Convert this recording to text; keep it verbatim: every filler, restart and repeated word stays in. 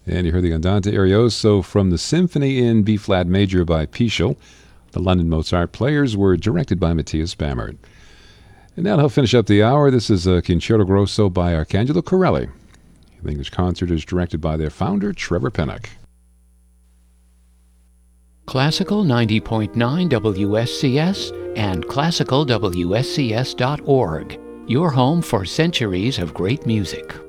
And you heard the Andante Arioso from the Symphony in B-flat major by Pichel. The London Mozart players were directed by Matthias Bammert. And now he'll finish up the hour. This is a Concerto Grosso by Arcangelo Corelli. The English concert is directed by their founder, Trevor Pinnock. Classical ninety point nine W S C S and classical W S C S dot org. Your home for centuries of great music.